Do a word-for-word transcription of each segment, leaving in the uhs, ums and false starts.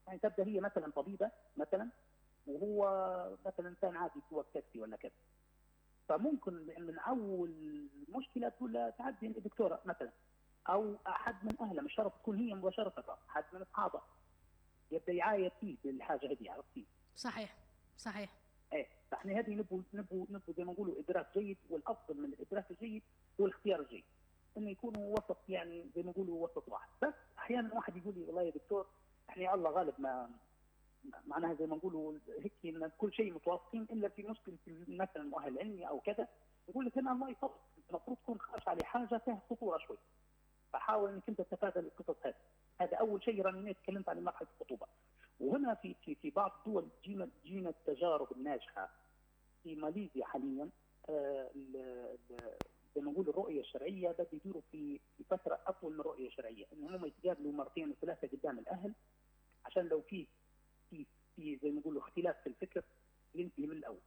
يعني تبدا هي مثلا طبيبه مثلا، وهو مثلا انسان عادي سوى كتفي ولا كذا، فممكن من اول مشكله تقول لها تعدي عند دكتوره مثلا، او احد من اهلها، مش شرط تكون هي مباشره، احد من اصحابها يبدا يعاير فيه بالحاجه هذه، عرفتي؟ صحيح صحيح. ايه، فاحنا هذه نبغوا نبغوا نبغوا زي ما نقولوا ادراك جيد، والافضل من الادراك الجيد هو الاختيار الجيد، انه يكونوا وسط، يعني زي ما نقولوا وسط واحد. بس احيانا واحد يقول لي والله يا دكتور احنا الله غالب ما معناها زي ما نقولوا هيك ان كل شيء متواصلين الا في مشكله مثلا مؤهل علمي او كذا، يقول لك انا الله يصبر المفروض تكون خاش على حاجه فيها خطوره شوي، فحاول انك انت تتفادى القصص هذه. هذا اول شيء راني تكلمت عن مرحله الخطوبه. وهنا في في في بعض الدول جينا جينا التجارب الناجحه. في ماليزيا حاليا آه زي ما نقول الرؤيه الشرعيه بده يدوروا في في فتره اطول من الرؤيه الشرعيه، ان هم يتقابلوا مرتين وثلاثه قدام الاهل، عشان لو في في في زي ما نقولوا اختلاف في الفكر ينتهي من الاول،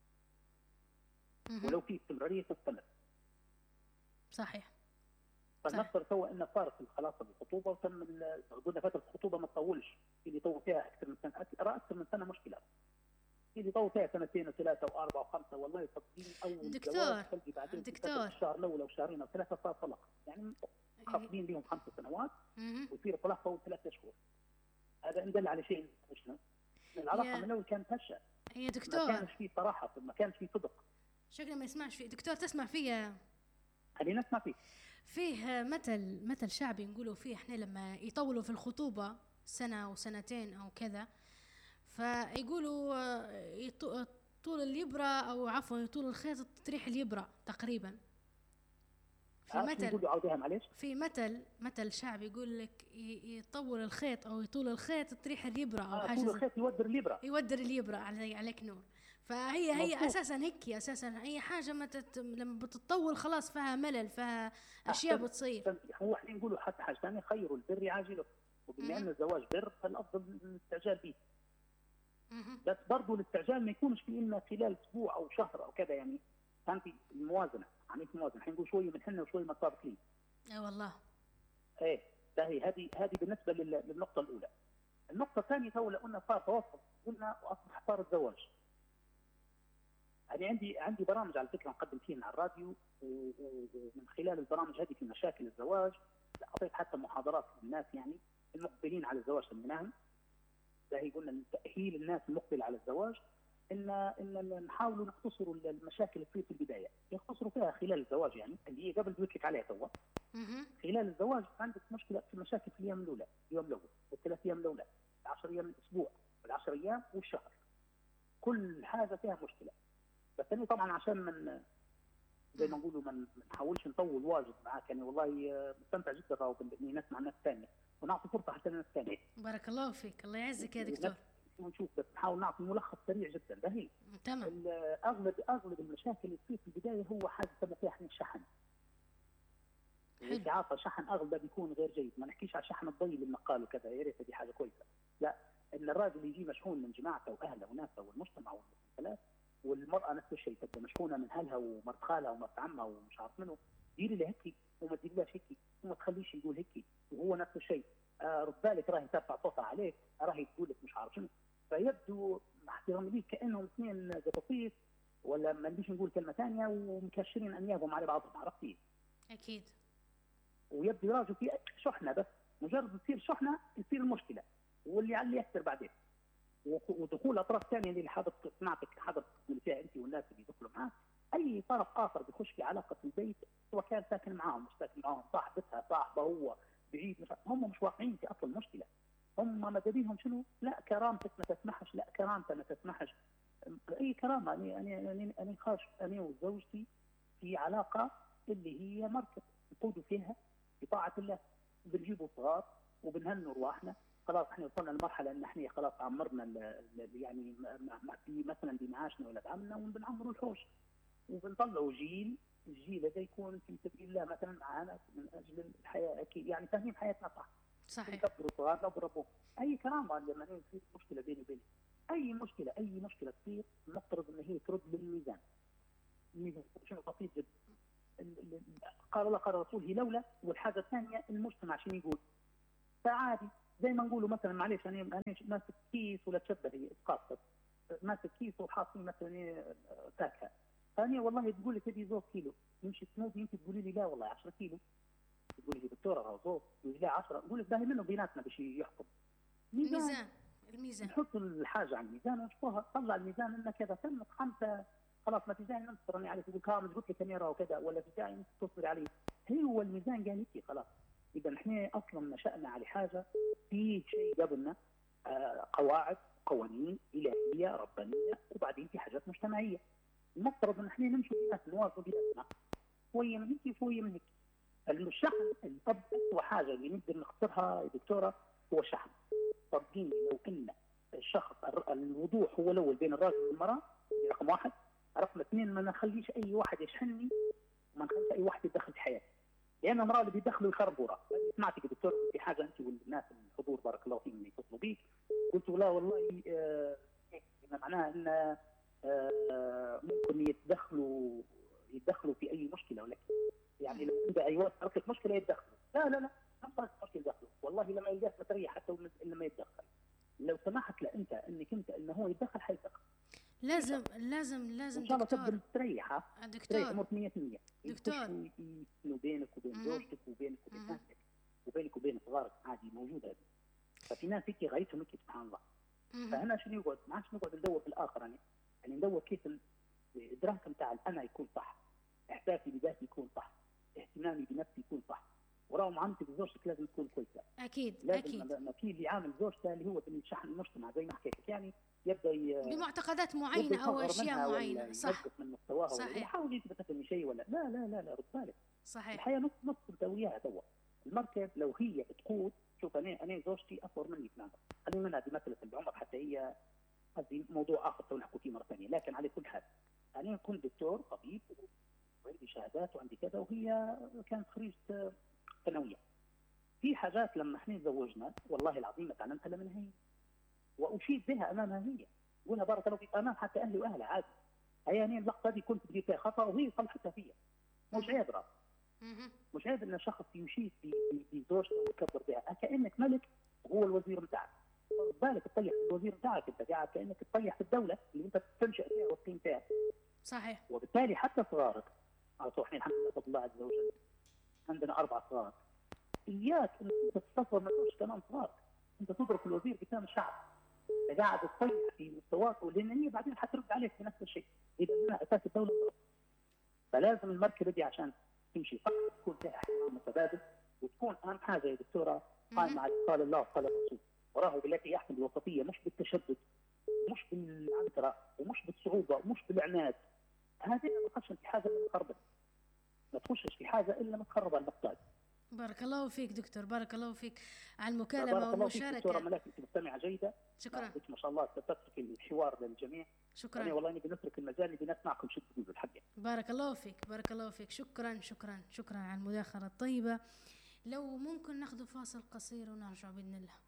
ولو في استمراريه تستمر. صحيح. فنفكر سوا ان صارت خلاص الخطوبه وتم قلنا فتره الخطوبه ما تطولش، اللي يطول فيها اكثر من سنه، اكثر من سنه مشكله، اللي يطول فيها سنتين وثلاثه واربعه وخمسه والله صدقيني اول دكتور جواز بعدين دكتور الشهر الاول او شهرين او ثلاثه صار طلاق، يعني خاطبين لهم خمس سنوات ويصير طلاق اول ثلاثة شهور. هذا ان دل على شيء مشنا العلاقه من الاول كانت هشه. يا دكتور ما كانش في صراحه، ما كانش في صدق. شكله ما يسمعش فيه دكتور، تسمع فيه؟ خلينا نسمع فيه. فيه مثل مثل شعبي نقولوا فيه احنا لما يطولوا في الخطوبه سنه وسنتين او كذا، فيقولوا طول اليبرة او عفوا طول الخيط تريح اليبرة تقريبا. في مثل في مثل مثل شعبي يقول لك يطول الخيط او يطول الخيط تريح اليبرة او آه حاجه طول الخيط يودر اليبرة يودر اليبرة عليك نور. فهي هي مبسوط. اساسا هيك اساسا اي حاجه ما تت... لما بتطول خلاص فيها ملل، فيها اشياء بتصير. هو احنا نقولوا حتى حاجه ثانيه، خيروا البر عاجله، وبما ان الزواج بر فالافضل الاستعجال به. بس برضه الاستعجال ما يكونش في إلا خلال اسبوع او شهر او كذا، يعني فهمتي الموازنه، عمليه الموازنه، احنا نقول شويه من حنا وشويه من صابت لي. اي والله. ايه ده هي هذه هذه بالنسبه للنقطه الاولى. النقطه الثانيه تو قلنا صار توسط، قلنا واصبح صار الزواج. أنا عندي عندي برامج على فكرة نقدم فيها على الراديو، ومن خلال البرامج هذه في مشاكل الزواج أعطيت حتى محاضرات للناس يعني المقبلين على الزواج سميناهم. ده هي قلنا تأهيل الناس المقبلة على الزواج، إن إن نحاولوا نختصروا المشاكل اللي في البداية، يختصروا فيها خلال الزواج، يعني اللي هي قبل قلت لك عليها توا. خلال الزواج عندك مشكلة في مشاكل في اليوم الأولى، اليوم الأول، والثلاث أيام الأولى، العشر أيام الأسبوع، والعشر أيام والشهر. كل حاجة فيها مشكلة. بس أنا طبعا عشان من زي ما نقولوا ما نحاولش نطول واجد معاك، يعني والله مستمتع جدا راهو باني نسمع الناس الثانيه ونعطي فرصه حتى للناس الثانيه. بارك الله فيك، الله يعزك يا دكتور. ونشوف بس نحاول نعطي ملخص سريع جدا. ده هي تمام. اغلب اغلب المشاكل اللي تصير في البدايه هو حاجه تبع فيها احنا الشحن. التعاطى شحن اغلب بيكون غير جيد، ما نحكيش على شحن الضي للنقال وكذا، يا ريت دي حاجه كويسه. لا، ان الراجل يجي مشحون من جماعته واهله وناسه والمجتمع والمسؤوليات، والمرأة نفس الشيء تبقى مشحونة من أهلها ومرت خالها ومرت عمها ومش عارف منه، ديري له هيك وما تديريلاش هيك وما تخليش يقول هيك، وهو نفس الشيء آه رد بالك راهي ترفع صوتها عليك، راهي تقول لك مش عارف شنو، فيبدو احترام ليك كأنهم اثنين قطاطيس، ولا ما نجيش نقول كلمة ثانية ومكشرين أنيابهم على بعضهم، عرفتي؟ أكيد. ويبدو يراجعوا في شحنة، بس مجرد تصير شحنة تصير المشكلة، واللي عليه يكثر بعدين. ودخول اطراف ثانيه اللي حضرتك سمعتك حضرتك اللي فيها انت والناس اللي يدخلوا معاه، اي طرف اخر بيخش في علاقه البيت سواء كان ساكن معاهم مش ساكن معاهم، صاحبتها صاحبه هو بعيد، مش هم مش واقعين في اصل المشكله. هم ماذا بيهم شنو؟ لا كرامتك ما تسمحش، لا كرامتها ما تسمحش، اي كرامه. انا انا انا انا خاش انا وزوجتي في علاقه اللي هي مركب نقودوا فيها بطاعه الله، بنجيبوا صغار وبنهنوا ارواحنا. خلاص احنا وصلنا لمرحله ان احنا خلاص عمرنا يعني في مثلا بمعاشنا ولا بعملنا وبنعمروا الحوش وبنطلعوا جيل، الجيل هذا يكون في سبيل الله مثلا معانا من اجل الحياه، اكيد يعني فاهمين حياتنا صح. صحيح. نكبروا صغارنا وبربوهم. اي كرامه لما يصير مشكله بيني وبينك، اي مشكله اي مشكله تصير نفترض ان هي ترد للميزان. الميزان شيء بسيط جدا. قال الله قال الرسول هي لولا، والحاجه الثانيه المجتمع شنو يقول؟ فعادي زي ما نقولوا مثلا معليش انا انا ماسك كيس ولا تشبه هي اسقاط، ماسك كيس وحاطين مثلا فاكهه، ثانيه والله تقول لي تبي زوج كيلو، نمشي سنودي انت تقولي لي لا والله عشرة كيلو، تقولي لي دكتوره راهو زوج، تقولي لي لا عشرة، نقول لك باهي منه بيناتنا باش يحكم. الميزان الميزان نحط الحاجه على الميزان ونشوفها، طلع الميزان لنا كذا تمت خمسه، خلاص ما في داعي ننتصر اني عليك تقول كامل قلت لك كاميرا وكذا، ولا في داعي انت تصبري عليه، هو الميزان قال لك خلاص. اذا احنا اصلا نشأنا على حاجه في شيء قبلنا، آه قواعد قوانين الهيه ربانيه، وبعدين في حاجات مجتمعيه. المفترض ان احنا نمشي بيناتنا نوازن بيناتنا، شويه من هيك شويه من هيك. الشحن الاب هو حاجه اللي نقدر نختصرها يا دكتوره، هو شحن. صدقيني لو كنا الشخص الوضوح هو الاول بين الراجل والمراه رقم واحد، رقم اثنين ما نخليش اي واحد يشحنني وما نخليش اي واحد يدخل في حياتي، لان المراه اللي بيدخلوا يخربوا راه. سمعتك يا دكتور في حاجه انت والناس الحضور بارك الله فيهم اللي يتصلوا بيك، قلت لا والله آه معناها ان آه ممكن يتدخلوا يتدخلوا في اي مشكله، ولكن يعني لو عند اي واحد صارت لك مشكله يتدخلوا، لا لا لا ما صارت مشكله يتدخلوا، والله لما يلقاك ما تريح حتى الا ما يتدخل. لو سمحت له انت انك انت انه هو يتدخل حيتدخل. لازم لازم لازم ان شاء الله دكتور تقدر تريح ها دكتور امورك مية بالمية. دكتور يكونوا بينك وبين زوجتك وبينك وبين اهلك وبينك وبين صغارك عادي موجوده هذه. ففي ناس هيك غايتهم هيك سبحان الله. فانا شنو يقعد ما عادش نقعد ندور في الاخر، يعني يعني ندور كيف الادراك نتاع الانا يكون صح، احساسي بذاتي يكون صح، اهتمامي بنفسي يكون صح، وراه معاملتي بزوجتك لازم تكون كويسه. اكيد لازم اكيد. ما في اللي عامل زوجته اللي هو شحن المجتمع زي ما حكيت لك، يعني يبدا بمعتقدات معينه او اشياء معينه، صح من مستواها صحيح، يحاول يثبت من شيء ولا لا لا لا لا رد بالك. صحيح الحياه نص نص انت وياها توا. المركب لو هي بتقود، شوف انا انا زوجتي اصغر مني تماما، خلينا منها بمثلة العمر حتى هي هذه موضوع اخر تو نحكوا فيه مره ثانيه، لكن على كل حال انا كنت دكتور طبيب وعندي شهادات وعندي كذا، وهي كانت خريجه ثانويه. في حاجات لما احنا تزوجنا والله العظيم ما تعلمتها الا منها هي، واشيد بها امامها هي، قولها بارك الله فيك امام حتى اهلي واهلها عادي. هي انا اللقطه دي كنت بدي فيها خطا وهي صلحتها فيها، مش عيب راه، مش عيب ان شخص يشيد بزوجته ويكبر بها كانك ملك وهو الوزير بتاعك. بالك تطيح في الوزير بتاعك، انت قاعد كانك تطيح في الدوله اللي انت تنشا فيها وتقيم فيها. صحيح. وبالتالي حتى صغارك احنا الحمد لله بفضل الله عز وجل عندنا اربع صغار، اياك ان انت تتصور ما تكونش كمان صغار، انت تضرب الوزير قدام الشعب، انت قاعد تطيح في مستواك، لان هي بعدين حترد عليك بنفس الشيء، اذا انا اساس الدوله ضرب. فلازم المركبه دي عشان تمشي صح تكون فيها احترام متبادل، وتكون اهم حاجه يا دكتوره قائمه على قال الله وقال الرسول، وراه بالتي يحكم الوسطيه، مش بالتشدد، مش بالعنتره، ومش بالصعوبه، ومش بالعناد. هذه ما تخش في حاجه الا مخربه، ما تخشش في حاجه الا متخربه المقصد. بارك الله فيك دكتور، بارك الله فيك على المكالمه والمشاركه. دكتوره ملاك انت مستمعه جيده، شكرا. ما شاء الله تترك الحوار للجميع. شكرا. أنا والله نبي نترك المجال نبي نسمعكم شو تقولوا الحقيقه. بارك الله فيك، بارك الله فيك، شكرا شكرا شكرا على المداخله الطيبه. لو ممكن ناخذ فاصل قصير ونرجع باذن الله.